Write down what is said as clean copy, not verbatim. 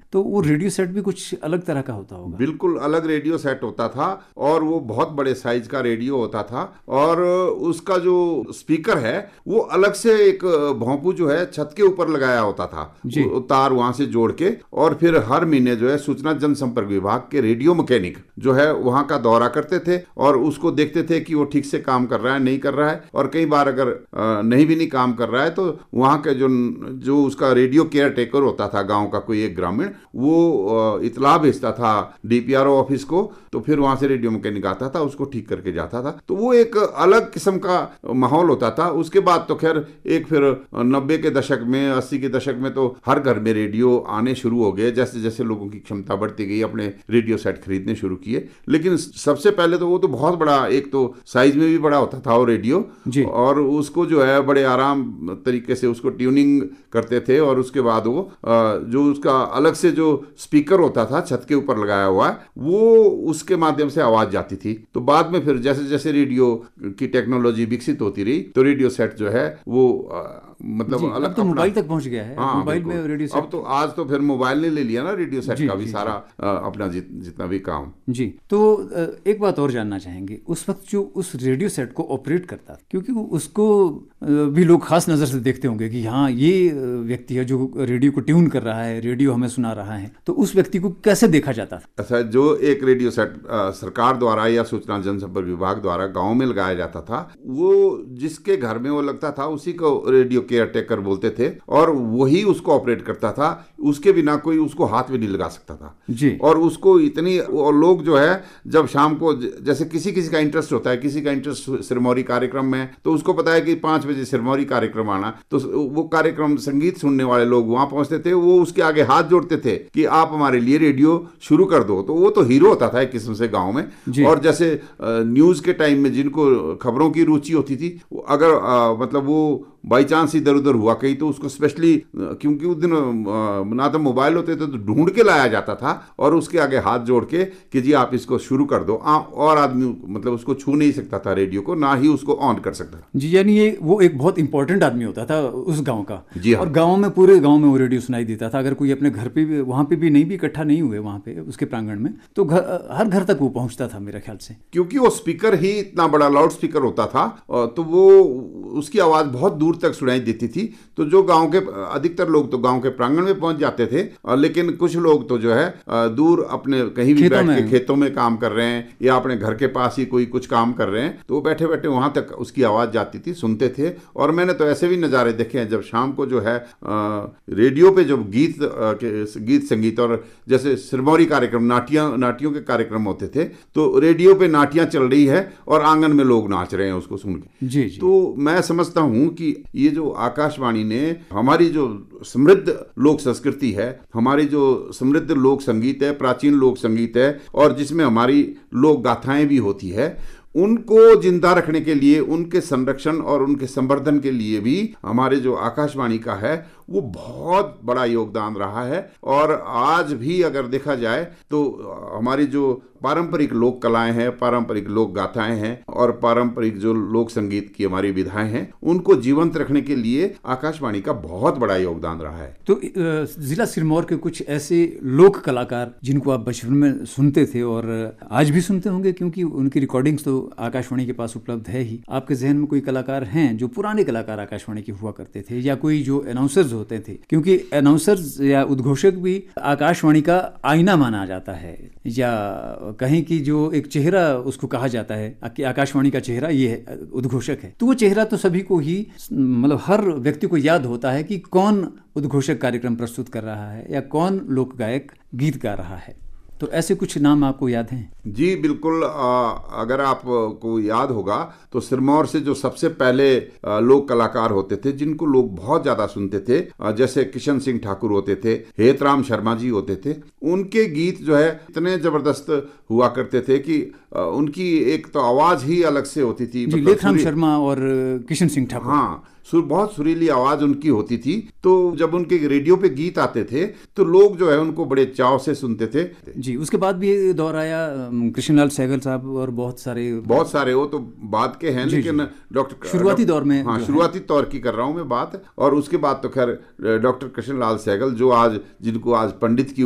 तो वो radio set भी कुछ अलग तरह का होता होगा। बिल्कुल अलग रेडियो सेट होता था और वो बहुत बड़े साइज का रेडियो होता था और उसका जो स्पीकर है वो अलग से एक भोंपू जो है छत के ऊपर लगाया होता था, तार वहां से जोड़ के। और फिर हर महीने जो है सूचना जनसंपर्क विभाग के रेडियो मैकेनिक जो है वहां का दौरा करते थे और उसको देखते थे कि वो ठीक से काम कर रहा है नहीं कर रहा है। और कई बार अगर नहीं भी नहीं काम कर रहा है तो वहां के जो उसका रेडियो केयर टेकर होता था गांव का कोई एक ग्रामीण, वो इतला भेजता था डीपीआरओ ऑफिस को, तो फिर वहां से रेडियो मैकेनिक आता था उसको ठीक करके जाता था। तो वो एक अलग किस्म का माहौल होता था। उसके बाद तो खैर एक फिर 90 के दशक में 80 के दशक में तो हर घर में रेडियो आने शुरू हो गए, जैसे जैसे लोगों की क्षमता बढ़ती गई अपने रेडियो सेट खरीदने शुरू किए। लेकिन सबसे पहले तो वो तो बहुत बड़ा, एक तो साइज में भी बड़ा होता था वो रेडियो, और उसको जो है बड़े आराम तरीके से उसको ट्यूनिंग करते थे। और उसके बाद वो जो उसका अलग से जो स्पीकर होता था छत के ऊपर लगाया हुआ, वो उसके माध्यम से आवाज जाती थी। तो बाद में फिर जैसे जैसे रेडियो की टेक्नोलॉजी विकसित होती रही तो रेडियो सेट जो है वो मतलब अलग, अब तो मोबाइल तक पहुंच गया है। हाँ, मोबाइल में रेडियो सेट, अब तो आज तो फिर मोबाइल ने ले लिया ना रेडियो सेट का भी सारा अपना जितना भी काम। जी, तो एक बात और जानना चाहेंगे, उस वक्त जो उस रेडियो सेट को ऑपरेट करता, क्योंकि उसको भी लोग खास नज़र से देखते होंगे कि हाँ ये व्यक्ति है जो रेडियो को ट्यून कर रहा है, रेडियो हमें सुना रहा है, तो उस व्यक्ति को कैसे देखा जाता था? अच्छा, जो एक रेडियो सेट सरकार द्वारा या सूचना जनसंपर्क विभाग द्वारा गाँव में लगाया जाता था, वो जिसके घर में वो लगता था उसी को रेडियो केयर टेकर बोलते थे और वही उसको ऑपरेट करता था। उसके बिना कोई उसको हाथ भी नहीं लगा सकता था जी। और उसको इतनी, और लोग जो है जब शाम को, जैसे किसी किसी का इंटरेस्ट होता है, किसी का इंटरेस्ट सिरमौरी कार्यक्रम में, तो उसको पता है कि 5 बजे सिरमौरी कार्यक्रम आना, तो वो कार्यक्रम संगीत सुनने वाले लोग वहां पहुंचते थे, वो उसके आगे हाथ जोड़ते थे कि आप हमारे लिए रेडियो शुरू कर दो। तो वो तो हीरो होता था एक किस्म से गाँव में। और जैसे न्यूज के टाइम में जिनको खबरों की रुचि होती थी, अगर मतलब वो बाई चांस इधर उधर हुआ कहीं, तो उसको स्पेशली, क्योंकि उस दिन ना तो मोबाइल होते थे, तो ढूंढ के लाया जाता था और उसके आगे हाथ जोड़ के कि जी आप इसको शुरू कर दो। और आदमी मतलब उसको छू नहीं सकता था रेडियो को, ना ही उसको ऑन कर सकता था। जी, यानी ये वो एक बहुत इंपॉर्टेंट आदमी होता था उस गांव का। जी हाँ। और गांव में, पूरे गांव में वो रेडियो सुनाई देता था। अगर कोई अपने घर पे भी, वहां पे भी नहीं भी इकट्ठा नहीं हुए वहां पे उसके प्रांगण में, तो हर घर तक वो पहुंचता था मेरे ख्याल से, क्योंकि वो स्पीकर ही इतना बड़ा लाउड स्पीकर होता था। तो वो उसकी आवाज बहुत दूर तक सुनाई देती थी। तो जो गांव के अधिकतर लोग तो गांव के प्रांगण में पहुंच जाते थे, लेकिन कुछ लोग तो जो है दूर अपने कहीं भी बैठ के खेतों में काम कर रहे हैं या अपने घर के पास ही कोई कुछ काम कर रहे हैं, तो वो बैठे बैठे वहां तक उसकी आवाज जाती थी, सुनते थे। और मैंने तो ऐसे भी नज़ारे देखे हैं जब शाम को जो है रेडियो पे जब गीत संगीत और जैसे सिरमौरी कार्यक्रम, नाटियों के कार्यक्रम होते थे, तो रेडियो पे नाटियां चल रही है और आंगन में लोग नाच रहे हैं उसको सुन के। जी। तो मैं समझता हूं कि ये जो आकाशवाणी ने हमारी जो समृद्ध लोक संस्कृति है, हमारी जो समृद्ध लोक संगीत है, प्राचीन लोक संगीत है, और जिसमें हमारी लोक गाथाएं भी होती है, उनको जिंदा रखने के लिए, उनके संरक्षण और उनके संवर्धन के लिए भी हमारे जो आकाशवाणी का है वो बहुत बड़ा योगदान रहा है। और आज भी अगर देखा जाए तो हमारी जो पारंपरिक लोक कलाएं हैं, पारंपरिक लोक गाथाएं हैं और पारंपरिक जो लोक संगीत की हमारी विधाएं हैं, उनको जीवंत रखने के लिए आकाशवाणी का बहुत बड़ा योगदान रहा है। तो जिला सिरमौर के कुछ ऐसे लोक कलाकार जिनको आप बचपन में सुनते थे और आज भी सुनते होंगे, क्योंकि उनकी रिकॉर्डिंग्स तो आकाशवाणी के पास उपलब्ध है ही, आपके जहन में कोई कलाकार हैं जो पुराने कलाकार आकाशवाणी के हुआ करते थे, या कोई जो अनाउंसर्स होते थे, क्योंकि अनाउंसर्स या उद्घोषक भी आकाशवाणी का आईना माना जाता है, या कहीं कि जो एक चेहरा उसको कहा जाता है कि आकाशवाणी का चेहरा ये है, उद्घोषक है। तो वो चेहरा तो सभी को ही, मतलब हर व्यक्ति को याद होता है कि कौन उद्घोषक कार्यक्रम प्रस्तुत कर रहा है या कौन लोक गायक गीत गा रहा है। तो ऐसे कुछ नाम आपको याद हैं? जी बिल्कुल। अगर आपको याद होगा तो सिरमौर से जो सबसे पहले लोक कलाकार होते थे जिनको लोग बहुत ज्यादा सुनते थे, जैसे किशन सिंह ठाकुर होते थे, हेतराम शर्मा जी होते थे, उनके गीत जो है इतने जबरदस्त हुआ करते थे कि उनकी एक तो आवाज ही अलग से होती थी। हेतराम शर्मा और किशन सिंह ठाकुर, हाँ, बहुत सुरीली आवाज उनकी होती थी। तो जब उनके रेडियो पे गीत आते थे तो लोग जो है उनको बड़े चाव से सुनते थे। जी, उसके बाद भी दौर आया कृष्णलाल सहगल साहब और बहुत सारे, वो तो बाद के हैं, लेकिन डॉक्टर शुरुआती दौर में, हाँ, शुरुआती दौर की कर रहा हूं मैं बात। और उसके बाद तो खैर डॉक्टर कृष्णलाल सहगल, जो आज, जिनको आज पंडित की